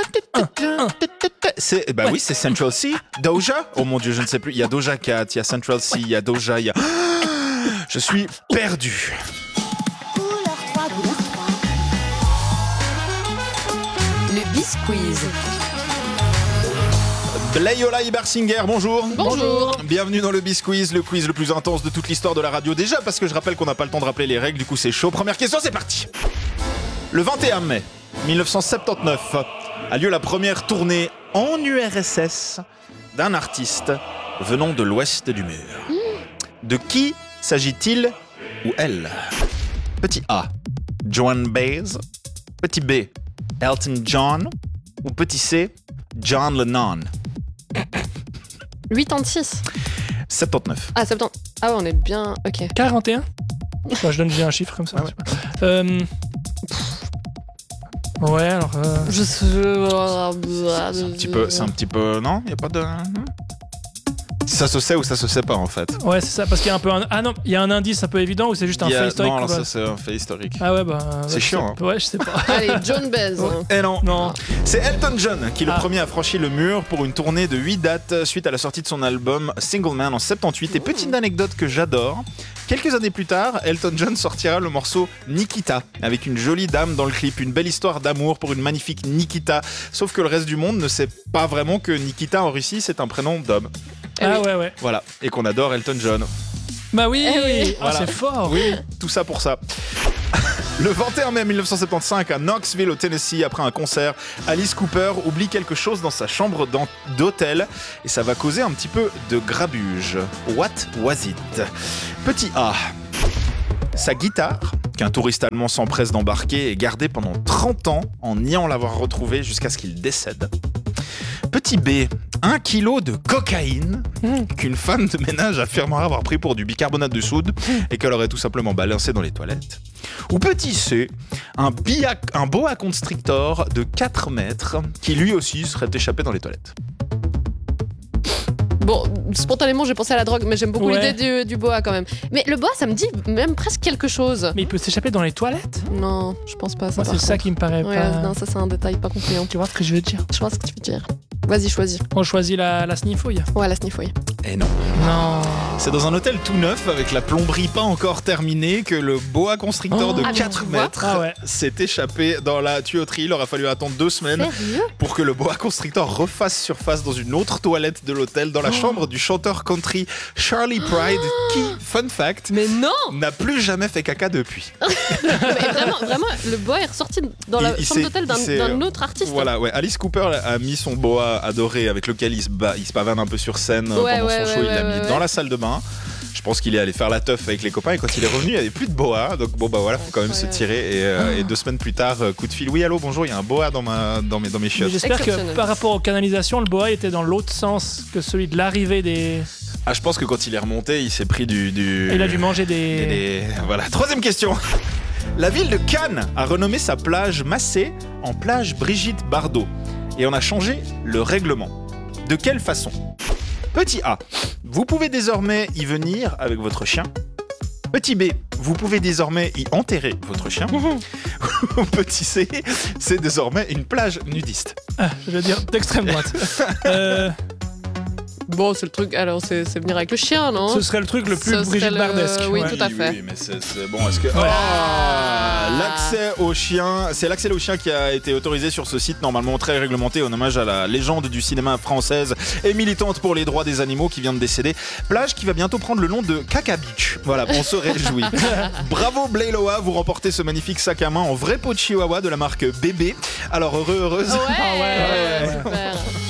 Oui, c'est Central C. Doja. Oh mon Dieu, je ne sais plus. Il y a Doja Cat, il y a Central C, il y a Doja, il y a... Je suis perdu. Le Bisquiz. Blayola Ibarsinger, bonjour. Bonjour. Bienvenue dans le Bisquiz, le quiz le plus intense de toute l'histoire de la radio. Déjà parce que je rappelle qu'on n'a pas le temps de rappeler les règles, du coup c'est chaud. Première question, c'est parti. Le 21 mai 1979 a lieu la première tournée en URSS d'un artiste venant de l'ouest du mur. De qui s'agit-il ou elle? Petit A, Joan Baez. Petit B, Elton John. Ou petit C, John Lennon. 86. 79. Ah, 70. Ah ouais, on est bien... Ok. 41. Enfin, je donne un chiffre comme ça. Ah ouais. Ouais, alors... C'est un petit peu... Non, il n'y a pas de... Ça se sait ou ça se sait pas en fait. Ouais, c'est ça, parce qu'il y a un peu un... Ah non, il y a un indice un peu évident ou c'est juste un fait historique? Non, là, ça c'est un fait historique. Ah ouais, bah... C'est chiant, hein. Ouais, je sais pas. Allez, John Baez. Et non. Non. C'est Elton John qui le premier a franchi le mur pour une tournée de 8 dates suite à la sortie de son album Single Man en 78. Et petite anecdote que j'adore, quelques années plus tard, Elton John sortira le morceau Nikita avec une jolie dame dans le clip, une belle histoire d'amour pour une magnifique Nikita. Sauf que le reste du monde ne sait pas vraiment que Nikita en Russie c'est un prénom d'homme. Ah ouais. Voilà, et qu'on adore Elton John. Bah oui, oui. Ah, Voilà. c'est fort. Oui, tout ça pour ça. Le 21 mai 1975, à Knoxville, au Tennessee, après un concert, Alice Cooper oublie quelque chose dans sa chambre d'hôtel et ça va causer un petit peu de grabuge. What was it? Petit A. Sa guitare, qu'un touriste allemand s'empresse d'embarquer et garder pendant 30 ans en niant l'avoir retrouvée jusqu'à ce qu'il décède. Petit B, 1 kilo de cocaïne qu'une femme de ménage affirmera avoir pris pour du bicarbonate de soude et qu'elle aurait tout simplement balancé dans les toilettes. Ou petit C, un boa constrictor de 4 mètres qui lui aussi serait échappé dans les toilettes. Bon, spontanément, j'ai pensé à la drogue, mais j'aime beaucoup Ouais. l'idée du boa quand même. Mais le boa, ça me dit même presque quelque chose. Mais il peut s'échapper dans les toilettes? Non, je pense pas. Ça, Moi, par c'est ça contre. qui me paraît Ouais, pas... non, ça c'est un détail pas compris. Tu vois ce que je veux dire? Je vois ce que tu veux dire. Vas-y, choisis. On choisit la sniffouille. Ouais, la sniffouille. Et non. Non. C'est dans un hôtel tout neuf avec la plomberie pas encore terminée que le boa constrictor de Ah, mais 4 tu vois. mètres Ah ouais. s'est échappé dans la tuyauterie. Il aura fallu attendre 2 semaines Sérieux? pour que le boa constrictor refasse surface dans une autre toilette de l'hôtel, dans la chambre du chanteur country Charlie Pride, qui, fun fact, Mais non. n'a plus jamais fait caca depuis. Mais vraiment, le boa est ressorti dans la Il chambre s'est- d'hôtel il s'est, d'un autre artiste. Voilà, ouais. Alice Cooper a mis son boa adoré avec lequel il se pavane un peu sur scène pendant son show. Il l'a mis dans la salle de bain. Je pense qu'il est allé faire la teuf avec les copains et quand il est revenu, il n'y avait plus de boa. Donc bon bah voilà, faut quand même se tirer. Et 2 semaines plus tard, coup de fil. Oui, allô, bonjour, il y a un boa dans mes Mais chiottes. j'espère que Exceptionnel. par rapport aux canalisations, le boa était dans l'autre sens que celui de l'arrivée des... Ah, je pense que quand il est remonté, il s'est pris du... Il a dû manger des... Voilà. 3e question. La ville de Cannes a renommé sa plage Massé en plage Brigitte Bardot et on a changé le règlement. De quelle façon? Petit A, vous pouvez désormais y venir avec votre chien. Petit B, vous pouvez désormais y enterrer votre chien. Ou petit C, c'est désormais une plage nudiste. Ah, je veux dire d'extrême droite. Bon, c'est le truc. Alors, c'est venir avec le chien, non? Ce serait le truc le plus Ce serait Brigitte le- Bardesque. oui, ouais. tout à fait. Oui, mais c'est bon. Est-ce que l'accès aux chiens, c'est l'accès aux chiens qui a été autorisé sur ce site normalement très réglementé en hommage à la légende du cinéma française et militante pour les droits des animaux qui vient de décéder. Plage qui va bientôt prendre le nom de Caca Beach. Voilà, on se réjouit. Bravo Blayloa, vous remportez ce magnifique sac à main en vrai pot de chihuahua de la marque Bébé. Alors heureuse. Ouais, Ah ouais. super.